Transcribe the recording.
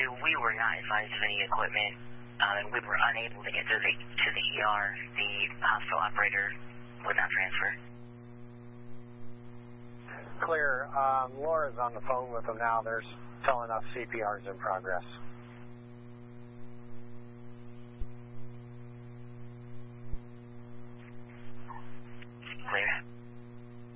we were not advised of any equipment, and we were unable to get to the ER. The hospital operator would not transfer. Clear. Laura's on the phone with them now. They're telling us CPR is in progress.